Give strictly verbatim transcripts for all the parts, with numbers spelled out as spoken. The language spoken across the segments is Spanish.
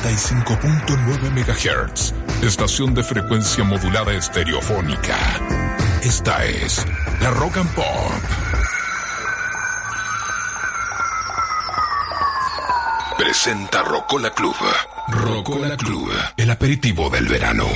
noventa y cinco punto nueve megahertz, estación de frecuencia modulada estereofónica. Esta es la Rock and Pop. Presenta Rocola Club. Rocola Club, el aperitivo del verano.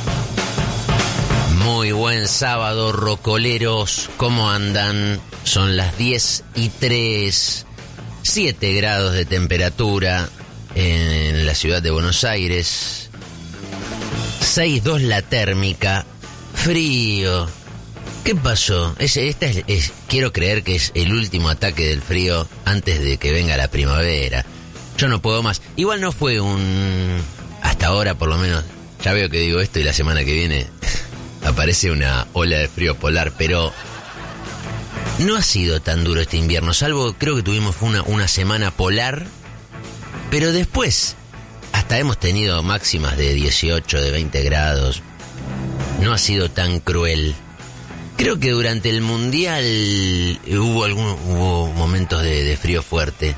Muy buen sábado, rocoleros. ¿Cómo andan? Son las diez y tres, siete grados de temperatura en la ciudad de Buenos Aires. seis coma dos la térmica. Frío. ¿Qué pasó? Ese, esta es, es, quiero creer que es el último ataque del frío antes de que venga la primavera. Yo no puedo más. Igual no fue un... Hasta ahora, por lo menos, ya veo que digo esto y la semana que viene aparece una ola de frío polar, pero no ha sido tan duro este invierno, salvo creo que tuvimos una, una semana polar, pero después hasta hemos tenido máximas de dieciocho, de veinte grados. No ha sido tan cruel. Creo que durante el Mundial hubo, algún, hubo momentos de, de frío fuerte.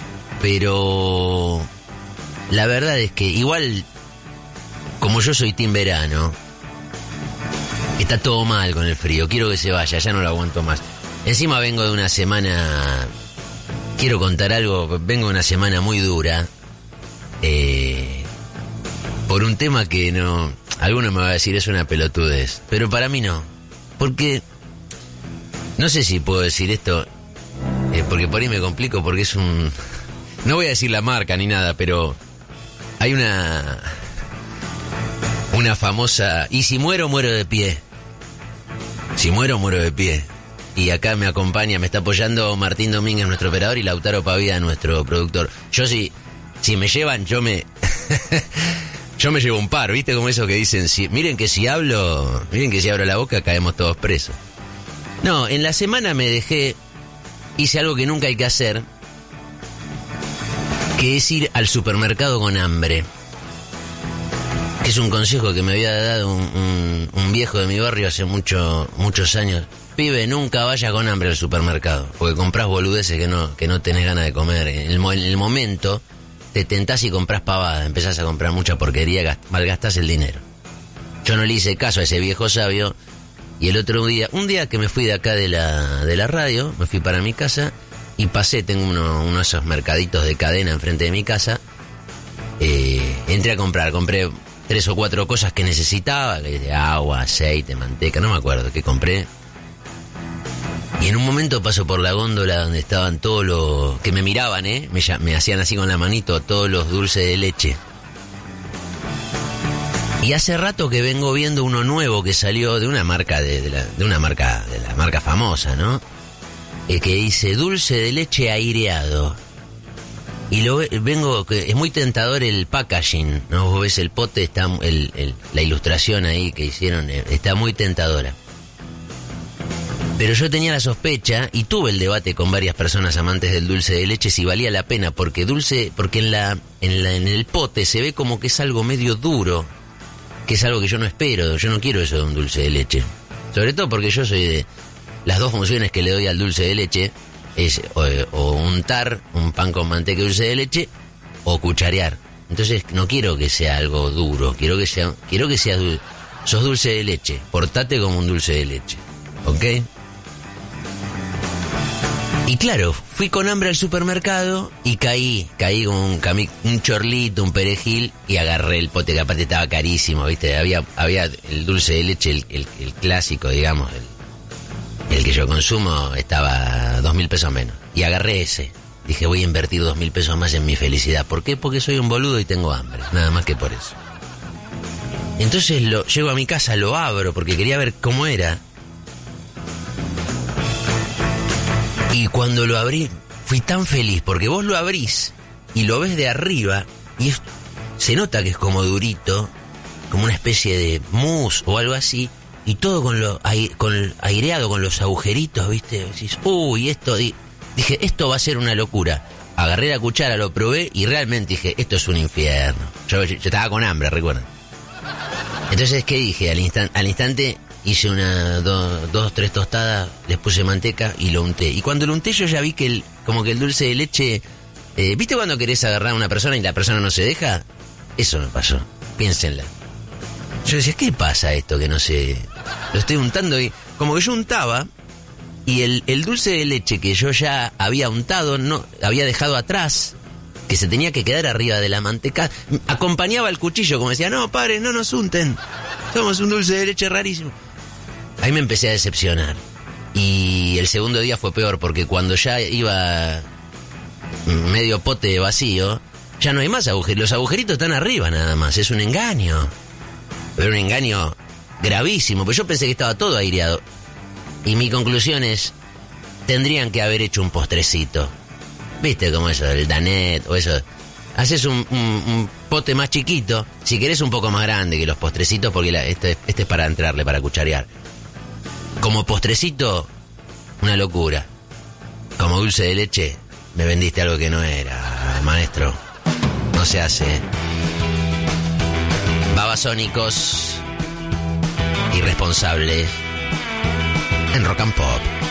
Pero la verdad es que igual, como yo soy team verano, está todo mal con el frío. Quiero que se vaya, ya no lo aguanto más. Encima vengo de una semana, quiero contar algo, vengo de una semana muy dura, eh, por un tema que no, alguno me va a decir es una pelotudez, pero para mí no, porque no sé si puedo decir esto, eh, porque por ahí me complico, porque es un... No voy a decir la marca ni nada, pero hay una una famosa... Y si muero, muero de pie. Si muero, muero de pie. Y acá me acompaña, me está apoyando Martín Domínguez, nuestro operador, y Lautaro Pavía, nuestro productor. Yo si, si me llevan, yo me... yo me llevo un par, ¿viste? Como eso que dicen, si, miren que si hablo, miren que si abro la boca caemos todos presos. No, en la semana me dejé, hice algo que nunca hay que hacer, que es ir al supermercado con hambre. Que es un consejo que me había dado un, un, un viejo de mi barrio hace mucho, muchos años. Pibe, nunca vayas con hambre al supermercado, porque comprás boludeces que no, que no tenés ganas de comer. En el, en el momento te tentás y comprás pavada, empezás a comprar mucha porquería, gast, malgastás el dinero. Yo no le hice caso a ese viejo sabio, y el otro día, un día que me fui de acá de la, de la radio, me fui para mi casa, y pasé, tengo uno, uno de esos mercaditos de cadena enfrente de mi casa, eh, entré a comprar, compré tres o cuatro cosas que necesitaba, agua, aceite, manteca, no me acuerdo qué compré. Y en un momento paso por la góndola donde estaban todos los... que me miraban, ¿eh? Me, me hacían así con la manito, todos los dulces de leche. Y hace rato que vengo viendo uno nuevo que salió de una marca, de, de, la, de una marca, de la marca famosa, ¿no? Eh, que dice dulce de leche aireado. Y lo vengo, que es muy tentador el packaging, ¿no? Vos ves el pote, está el, el, la ilustración ahí que hicieron, está muy tentadora. Pero yo tenía la sospecha y tuve el debate con varias personas amantes del dulce de leche si valía la pena, porque dulce, porque en la, en la, en el pote se ve como que es algo medio duro, que es algo que yo no espero, yo no quiero eso de un dulce de leche. Sobre todo porque yo soy de... Las dos funciones que le doy al dulce de leche es o, o untar un pan con manteca y dulce de leche o cucharear. Entonces no quiero que sea algo duro, quiero que sea, quiero que sea dulce. Sos dulce de leche, portate como un dulce de leche, ¿ok? Y claro, fui con hambre al supermercado y caí, caí con un, cami, un chorlito, un perejil y agarré el pote que aparte estaba carísimo, ¿viste? Había, había el dulce de leche, el, el, el clásico, digamos, el El que yo consumo estaba dos mil pesos menos. Y agarré ese. Dije, voy a invertir dos mil pesos más en mi felicidad. ¿Por qué? Porque soy un boludo y tengo hambre. Nada más que por eso. Entonces lo, llego a mi casa, lo abro porque quería ver cómo era. Y cuando lo abrí, fui tan feliz porque vos lo abrís y lo ves de arriba y es, se nota que es como durito, como una especie de mousse o algo así. Y todo con lo con aireado, con los agujeritos, ¿viste? Decís, uy, esto... Di... Dije, esto va a ser una locura. Agarré la cuchara, lo probé y realmente dije, esto es un infierno. Yo, yo estaba con hambre, recuerdan. Entonces, ¿qué dije? Al, instan, al instante hice una, do, dos, tres tostadas, les puse manteca y lo unté. Y cuando lo unté yo ya vi que el, como que el dulce de leche... Eh, ¿Viste cuando querés agarrar a una persona y la persona no se deja? Eso me pasó. Piénsenla. Yo decía, ¿qué pasa esto que no sé? Lo estoy untando y... Como que yo untaba y el, el dulce de leche que yo ya había untado, no había dejado atrás, que se tenía que quedar arriba de la manteca, acompañaba el cuchillo, como decía, no, padre, no nos unten. Somos un dulce de leche rarísimo. Ahí me empecé a decepcionar. Y el segundo día fue peor, porque cuando ya iba medio pote vacío, ya no hay más agujeros. Los agujeritos están arriba nada más. Es un engaño. Pero un engaño gravísimo, porque yo pensé que estaba todo aireado. Y mi conclusión es, tendrían que haber hecho un postrecito. ¿Viste como eso, el Danet o eso? Haces un, un, un pote más chiquito, si querés un poco más grande que los postrecitos, porque la, este, este es para entrarle, para cucharear. Como postrecito, una locura. Como dulce de leche, me vendiste algo que no era, maestro. No se hace. Babasónicos irresponsables en Rock and Pop.